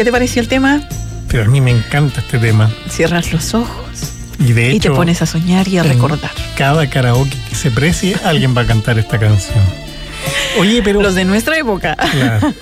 ¿Qué te pareció el tema? Pero a mí me encanta este tema. Cierras los ojos y de hecho, y te pones a soñar y a recordar. Cada karaoke que se precie, alguien va a cantar esta canción. Oye, pero... Los de nuestra época. Claro,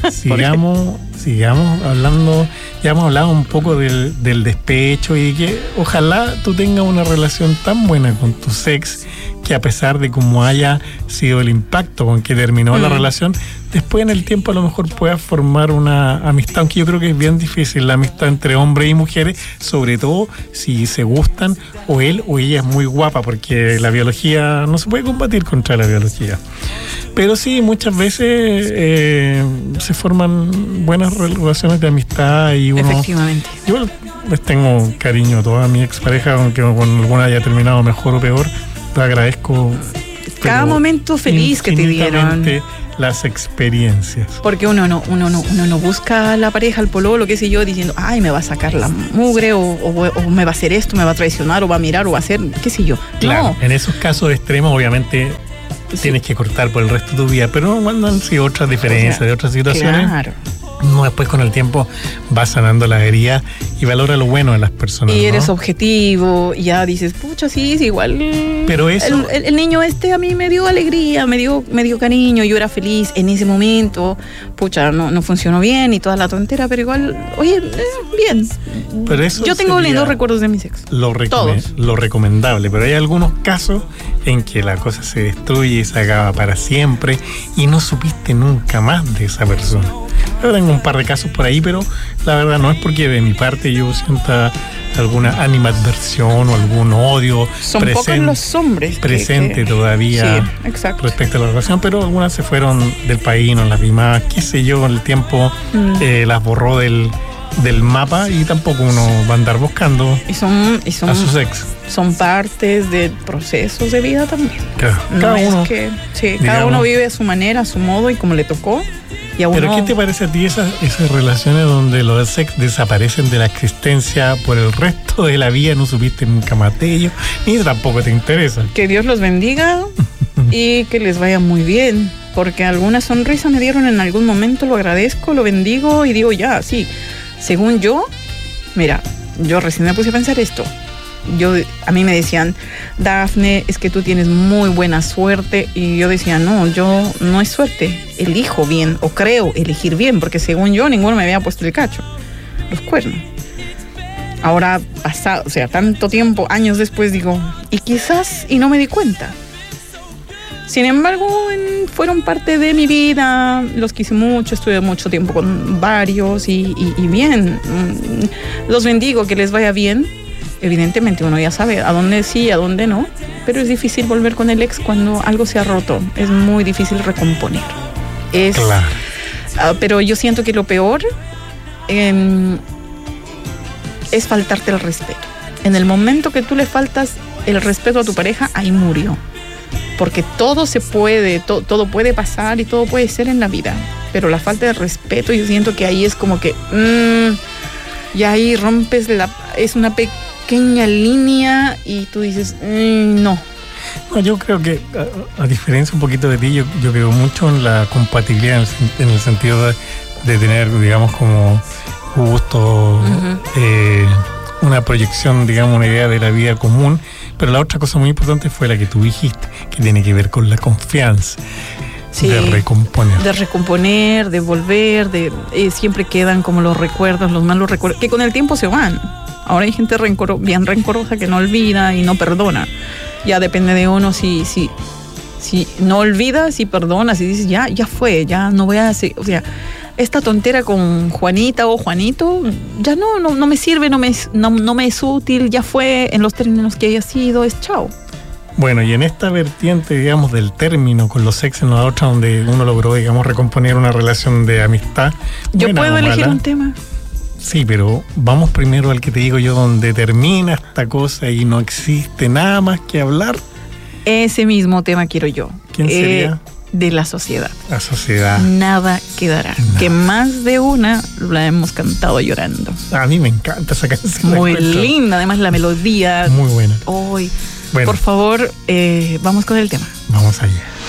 sigamos hablando. Ya hemos hablado un poco del despecho y que ojalá tú tengas una relación tan buena con tu ex que a pesar de cómo haya sido el impacto con que terminó la relación, después en el tiempo a lo mejor puedas formar una amistad, aunque yo creo que es bien difícil la amistad entre hombres y mujeres, sobre todo si se gustan o él o ella es muy guapa, porque la biología no se puede combatir contra la biología. Pero sí, muchas veces se forman buenas relaciones de amistad y uno... Efectivamente. Yo les tengo cariño a toda mi expareja, aunque con alguna haya terminado mejor o peor. Te agradezco cada momento feliz que te dieron, las experiencias, porque uno no busca a la pareja, al pololo, qué sé yo, diciendo ay, me va a sacar la mugre o me va a hacer esto, me va a traicionar o va a mirar o va a hacer qué sé yo. Claro, no. En esos casos extremos obviamente tienes que cortar por el resto de tu vida, pero cuando han sido otras diferencias, de otras situaciones, claro, no, después con el tiempo vas sanando las heridas y valora lo bueno de las personas. Y eres ¿no? objetivo, y ya dices, pucha, sí, es igual. Pero eso... El niño a mí me dio alegría, me dio cariño, yo era feliz en ese momento. Pucha, no funcionó bien y toda la tontera, pero igual, oye, bien. Pero eso yo tengo lindos recuerdos de mi ex. Lo recomendable, pero hay algunos casos en que la cosa se destruye y se acaba para siempre y no supiste nunca más de esa persona. Yo tengo un par de casos por ahí, pero la verdad no es porque de mi parte yo sienta alguna animadversión o algún odio. Son pocos los hombres presente todavía respecto a la relación, pero algunas se fueron del país, no las vi más, qué sé yo, con el tiempo las borró del mapa y tampoco uno va a andar buscando a sus ex. Son partes de procesos de vida también. Claro. Cada uno vive a su manera, a su modo y como le tocó. Pero ¿qué te parece a ti esas relaciones donde los ex desaparecen de la existencia por el resto de la vida, no supiste nunca más de ellos, ni tampoco te interesa? Que Dios los bendiga y que les vaya muy bien, porque alguna sonrisa me dieron en algún momento, lo agradezco, lo bendigo y digo ya, sí, según yo, mira, yo recién me puse a pensar esto. A mí me decían, Dafne, es que tú tienes muy buena suerte, y yo decía, no es suerte, elijo bien o creo elegir bien, porque según yo ninguno me había puesto el cacho, los cuernos. Ahora pasado, o sea, tanto tiempo, años después digo, y quizás y no me di cuenta. Sin embargo, fueron parte de mi vida, los quise mucho, estuve mucho tiempo con varios y bien, los bendigo, que les vaya bien. Evidentemente uno ya sabe a dónde sí, a dónde no, pero es difícil volver con el ex cuando algo se ha roto, es muy difícil recomponer. Claro. Pero yo siento que lo peor es faltarte el respeto. En el momento que tú le faltas el respeto a tu pareja, ahí murió. Porque todo se puede, todo puede pasar y todo puede ser en la vida, pero la falta de respeto, yo siento que ahí es como que y ahí rompes es una pequeña línea y tú dices no. No, yo creo que a diferencia un poquito de ti, yo creo mucho en la compatibilidad en el sentido de tener, digamos, como gusto, una proyección, digamos, una idea de la vida común. Pero la otra cosa muy importante fue la que tú dijiste, que tiene que ver con la confianza. Sí, de recomponer, de volver, siempre quedan como los recuerdos, los malos recuerdos, que con el tiempo se van. Ahora hay gente bien rencorosa que no olvida y no perdona. Ya depende de uno si no olvidas, si perdonas, y dices ya fue, ya no voy a hacer, o sea, esta tontera con Juanita o Juanito ya no me sirve, no me es útil, ya fue, en los términos que haya sido, es chao. Bueno, y en esta vertiente, digamos, del término con los ex en la otra, donde uno logró, digamos, recomponer una relación de amistad. ¿Yo puedo elegir un tema? Sí, pero vamos primero al que te digo yo, donde termina esta cosa y no existe nada más que hablar. Ese mismo tema quiero yo. ¿Quién sería? De la sociedad. La sociedad. Nada quedará. Nada. Que más de una la hemos cantado llorando. A mí me encanta esa canción. Muy linda, además la melodía. Muy buena. Hoy, bueno, por favor, vamos con el tema. Vamos allá.